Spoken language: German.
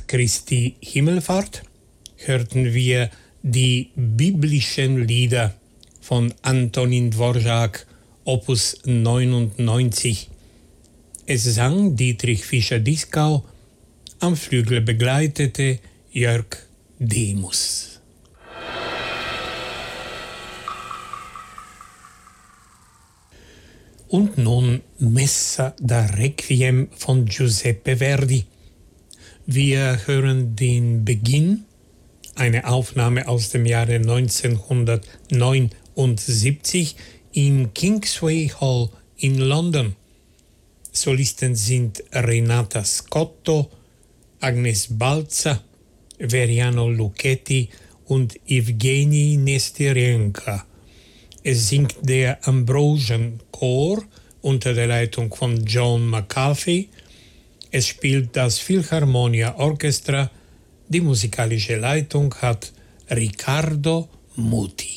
Christi Himmelfahrt hörten wir die biblischen Lieder von Antonin Dvorak, Opus 99. Es sang Dietrich Fischer-Dieskau, am Flügel begleitete Jörg Demus. Und nun Messa da Requiem von Giuseppe Verdi. Wir hören den Beginn, eine Aufnahme aus dem Jahre 1979 im Kingsway Hall in London. Solisten sind Renata Scotto, Agnes Balza, Veriano Lucchetti und Evgeny Nesterenko. Es singt der Ambrosian Chor unter der Leitung von John McCarthy. Es spielt das Philharmonia Orchestra. Die musikalische Leitung hat Riccardo Muti.